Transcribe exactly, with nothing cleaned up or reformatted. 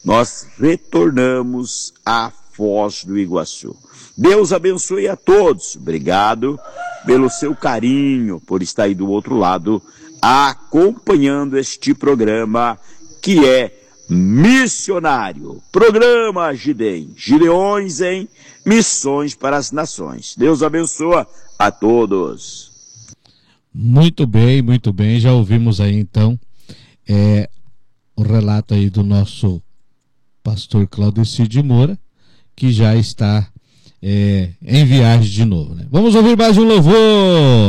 nós retornamos à Foz do Iguaçu. Deus abençoe a todos. Obrigado pelo seu carinho, por estar aí do outro lado, acompanhando este programa que é missionário. Programa Gidem, Gideões em Missões para as Nações. Deus abençoe a todos. Muito bem, muito bem. Já ouvimos aí então é, o relato aí do nosso pastor Claudecir de Moura, que já está é, em viagem de novo, né? Vamos ouvir mais um louvor.